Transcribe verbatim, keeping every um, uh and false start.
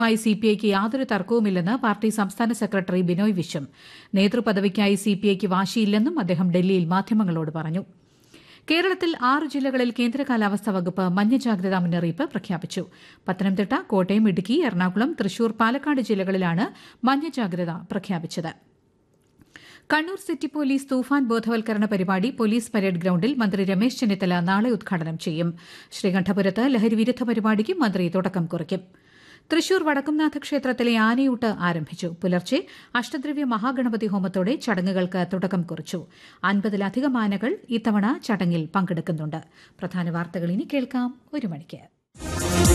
ായി സിപിഐക്ക് യാതൊരു തർക്കവുമില്ലെന്ന് പാർട്ടി സംസ്ഥാന സെക്രട്ടറി ബിനോയ് വിശ്വം. നേതൃപദവിക്കായി സിപിഐക്ക് വാശിയില്ലെന്നും അദ്ദേഹം ഡൽഹിയിൽ മാധ്യമങ്ങളോട് പറഞ്ഞു. കേരളത്തിൽ ആറ് ജില്ലകളിൽ കേന്ദ്ര കാലാവസ്ഥാ വകുപ്പ് മഞ്ഞ ജാഗ്രതാ മുന്നറിയിപ്പ് പ്രഖ്യാപിച്ചു. പത്തനംതിട്ട, കോട്ടയം, ഇടുക്കി, എറണാകുളം, തൃശൂർ, പാലക്കാട് ജില്ലകളിലാണ് മഞ്ഞ ജാഗ്രത പ്രഖ്യാപിച്ചത്. കണ്ണൂർ സിറ്റി പോലീസ് തൂഫാൻ ബോധവൽക്കരണ പരിപാടി പോലീസ് പരേഡ് ഗ്രൌണ്ടിൽ മന്ത്രി രമേശ് ചെന്നിത്തല നാളെ ഉദ്ഘാടനം ചെയ്യും. ശ്രീകണ്ഠപുരത്ത് ലഹരിവിരുദ്ധ പരിപാടിക്ക് മന്ത്രി തുടക്കം കുറിക്കും. തൃശൂർ വടക്കുംനാഥ ക്ഷേത്രത്തിലെ ആനയൂട്ട് ആരംഭിച്ചു. പുലർച്ചെ അഷ്ടദ്രവ്യ മഹാഗണപതി ഹോമത്തോടെ ചടങ്ങുകൾക്ക് തുടക്കം കുറിച്ചു. അൻപതിലധികം ആനകൾ ഇത്തവണ ചടങ്ങിൽ പങ്കെടുക്കുന്നുണ്ട്. പ്രധാന വാർത്തകൾ ഇനി കേൾക്കാം ഒരു മണിക്ക്.